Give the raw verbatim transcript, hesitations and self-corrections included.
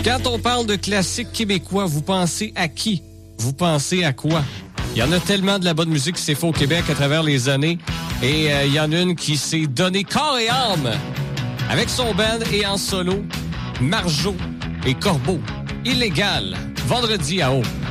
Quand on parle de classiques québécois, vous pensez à qui? Vous pensez à quoi? Il y en a tellement de la bonne musique qui s'est faite au Québec à travers les années. Et euh, il y en a une qui s'est donné corps et âme avec son band et en solo, Marjo et Corbeau. Illégal, vendredi à Aube.